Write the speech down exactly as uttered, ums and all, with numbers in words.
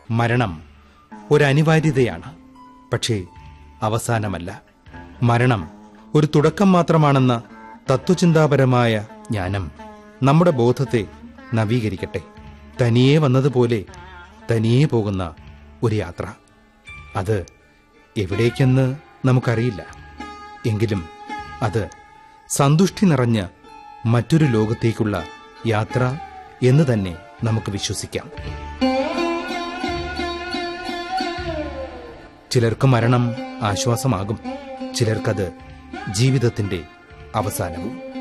മരണം ഒരനിവാര്യതയാണ്, പക്ഷേ അവസാനമല്ല. മരണം ഒരു തുടക്കം മാത്രമാണെന്ന തത്വചിന്താപരമായ ജ്ഞാനം നമ്മുടെ ബോധത്തെ നവീകരിക്കട്ടെ. തനിയെ വന്നതുപോലെ തനിയെ പോകുന്ന ഒരു യാത്ര. അത് എവിടേക്കെന്ന് നമുക്കറിയില്ല. എങ്കിലും അത് സന്തുഷ്ടി നിറഞ്ഞ മറ്റൊരു ലോകത്തേക്കുള്ള യാത്ര എന്ന് തന്നെ നമുക്ക് വിശ്വസിക്കാം. ചിലർക്ക് മരണം ആശ്വാസമാകും, ചിലർക്കത് ജീവിതത്തിന്റെ അവസാനവും.